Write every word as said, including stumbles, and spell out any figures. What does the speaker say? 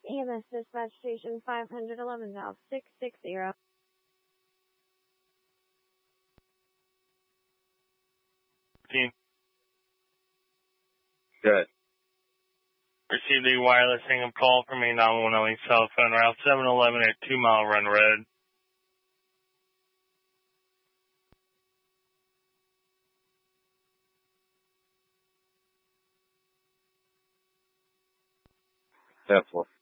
E M S dispatch station five eleven South six six zero. Team. Good. Received a wireless hang-up call from a nine one one cell phone route seven eleven at two Mile Run Road. That's what.